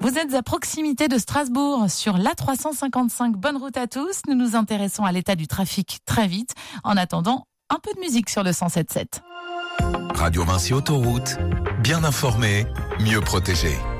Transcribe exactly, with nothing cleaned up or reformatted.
Vous êtes à proximité de Strasbourg, sur l'A trois cent cinquante-cinq. Bonne route à tous. Nous nous intéressons à l'état du trafic très vite. En attendant, un peu de musique sur le cent sept sept. Radio Vinci Autoroute, bien informé, mieux protégé.